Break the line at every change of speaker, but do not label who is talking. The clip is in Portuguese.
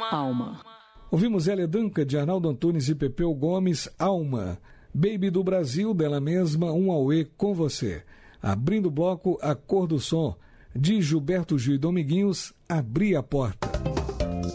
Alma.
Ouvimos Hélia Danca, de Arnaldo Antunes e Pepeu Gomes, Alma. Baby do Brasil, dela mesma, Um Auê com Você. Abrindo o bloco, A Cor do Som, de Gilberto Gil e Dominguinhos, Abri a Porta.